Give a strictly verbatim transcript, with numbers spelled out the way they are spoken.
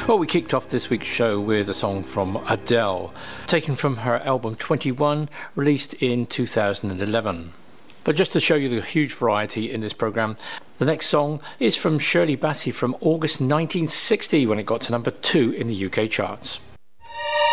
Well, we kicked off this week's show with a song from Adele, taken from her album twenty-one, released in two thousand eleven. But just to show you the huge variety in this programme, the next song is from Shirley Bassey from August nineteen sixty, when it got to number two in the U K charts.